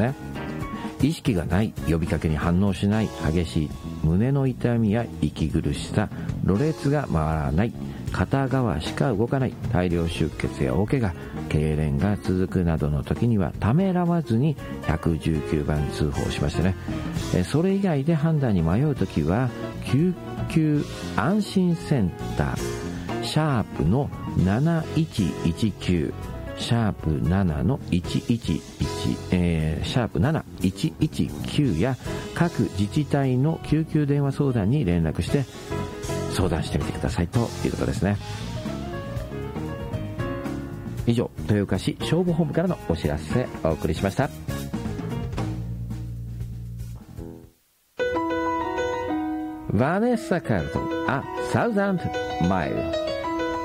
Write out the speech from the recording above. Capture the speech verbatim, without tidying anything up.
ね。意識がない、呼びかけに反応しない、激しい胸の痛みや息苦しさ、ろれつが回らない、片側しか動かない、大量出血や大怪我、痙攣が続くなどの時にはためらわずにひゃくじゅうきゅうばん通報しましてね、それ以外で判断に迷う時は救急安心センターシャープのなないちいちきゅうシャープななのいちいちいち、えー、シャープなないちいちきゅうや各自治体の救急電話相談に連絡して相談してみてくださいということですね。以上、豊岡市消防本部からのお知らせお送りしました。ヴァネッサ・カールトン、A Thousand Mile。